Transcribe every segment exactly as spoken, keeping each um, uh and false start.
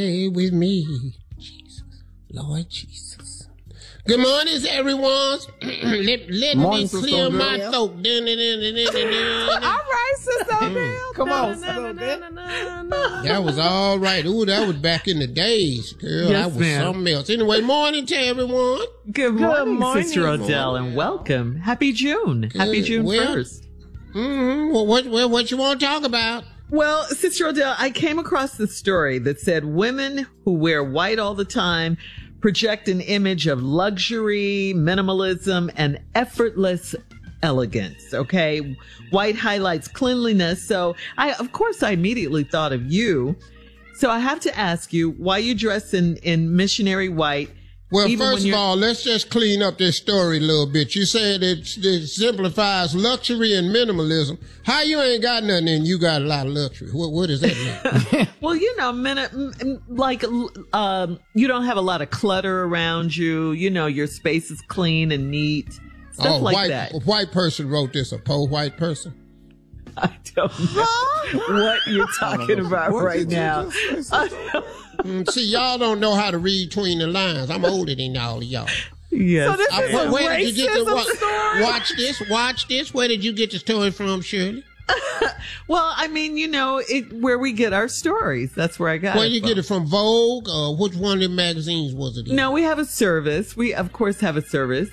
Stay with me, Jesus, Lord Jesus. Good morning, everyone. let let morning, me clear my throat. All right, Sister Odell. Come on, That was all right. Ooh, that was back in the days, girl. Yes, that was ma'am. something else. Anyway, morning to everyone. Good morning, morning. Sister Odell, and welcome. Happy June. Happy Good. June Well, first. Mm-hmm. Well, what, well, what you want to talk about? Well, Sister Odell, I came across this story that said women who wear white all the time project an image of luxury, minimalism, and effortless elegance. Okay. White highlights cleanliness. So I, of course, I immediately thought of you. So I have to ask you why you dress in, in missionary white. Well, even when first of you're- all, let's just clean up this story a little bit. You said it, it simplifies luxury and minimalism. How you ain't got nothing and you got a lot of luxury? What, what does that mean? Well, you know, minute, like, um, you don't have a lot of clutter around you. You know, your space is clean and neat. Stuff oh, like white, that. A white person wrote this, a poor white person. I don't know what you're talking about What right did you now. just say? Mm, see, y'all don't know how to read between the lines. I'm older than all of y'all. Yes. So this I, is a where did you get the racism wa- story? Watch this, watch this. Where did you get the story from, Shirley? Well, I mean, you know, it where we get our stories. That's where I got Where it you from. get it from, Vogue, or which one of the magazines was it in? No, we have a service. We, of course, have a service.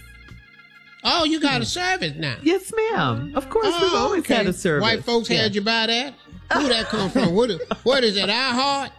Oh, you got a service now. Yes, ma'am. Of course, we've Oh, always okay. had a service. White folks Yeah. had you buy that? Who that come from? What, what is it, iHeart?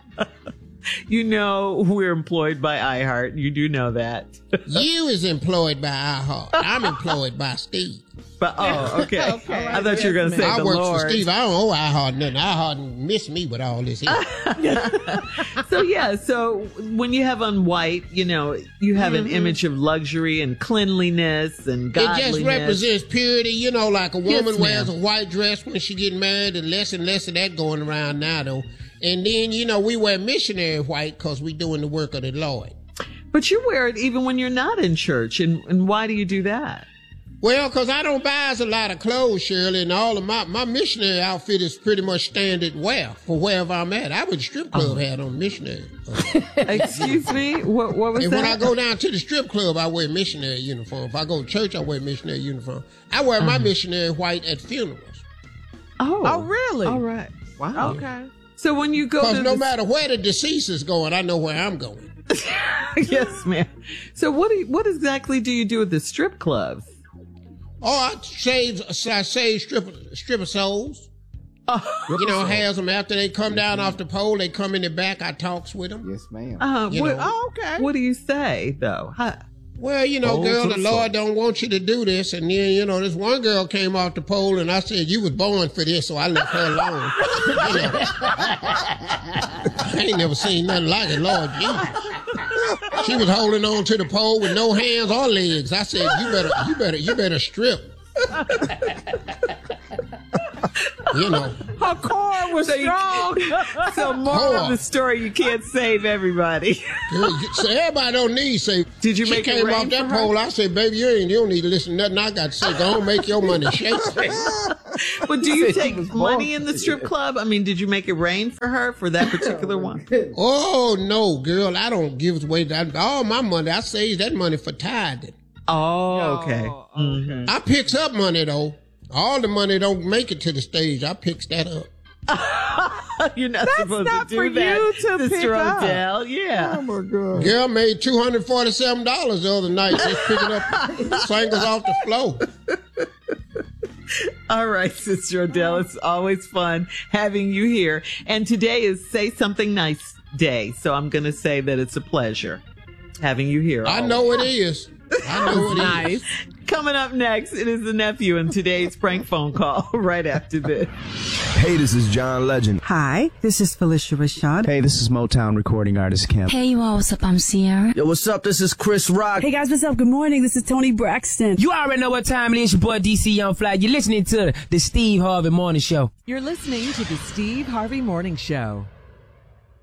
You know, we're employed by iHeart. You do know that. You is employed by iHeart. I'm employed by Steve. But oh, okay. Okay. I thought you were going to say I the work Lord. for Steve. I don't owe iHeart nothing. iHeart missed me with all this here. So yeah, so when you have on white, you know, you have an image of luxury and cleanliness and It godliness. just represents purity. You know, like a woman Yes, wears a ma'am. white dress when she get married, and less and less of that going around now, though. And then, you know, we wear missionary white because we doing the work of the Lord. But you wear it even when you're not in church. And, and why do you do that? Well, because I don't buy us a lot of clothes, Shirley, and all of my, my missionary outfit is pretty much standard wear for wherever I'm at. I would strip club hat on missionary. Uh, Excuse me? What, what was and that? when I go down to the strip club, I wear missionary uniform. If I go to church, I wear missionary uniform. I wear my missionary white at funerals. oh. Oh, really? All right. Wow. Okay. So when you go Because to no the- matter where the deceased is going, I know where I'm going. yes, ma'am. So what do you, what exactly do you do at the strip clubs? Oh, I save, I save stripper, stripper souls. You know, has them after they come down off the pole, they come in the back, I talks with them. Yes, ma'am. Uh, You what, know. Oh, okay. what do you say though? How, Well, you know, Oh, girl, to the the Lord soul. don't want you to do this. And then, you know, this one girl came off the pole and I said, you was born for this, so I left her alone. You know. I ain't never seen nothing like it, Lord Jesus. She was holding on to the pole with no hands or legs. I said, you better, you better, you better strip. You know. Her core was So you- strong. so more Hold of on. the story, you can't save everybody. Girl, you- So everybody don't need say. Did you she make it came rain off that for her? pole. I said, baby, you ain't. You don't need to listen to nothing I got to say. Go on, make your money shake. But do you Said she take was money born in the strip club? I mean, did you make it rain for her for that particular one? Oh no, girl, I don't give away that. All my money, I save that money for tithing. Oh, okay. Oh, Mhm. I picks up money though. All the money don't make it to the stage. I picks that up. You're not That's supposed not to for do that, you to Sister pick up. Odell. Yeah. Oh my God. Girl made two hundred forty-seven dollars the other night just picking up singles off the floor. All right, Sister Odell. It's always fun having you here. And today is Say Something Nice Day. So I'm going to say that it's a pleasure having you here. I always. know it is. I know it is. nice. Coming up next, it is the nephew and today's prank phone call right after this. Hey, this is John Legend. Hi, this is Felicia Rashad. Hey, this is Motown recording artist Kim. Hey, you all, what's up? I'm Sierra. Yo, what's up? This is Chris Rock. Hey guys, what's up? Good morning. This is Tony Braxton. You already know what time it is. Your boy D C Young Fly. You're listening to the Steve Harvey Morning Show. You're listening to the Steve Harvey Morning Show.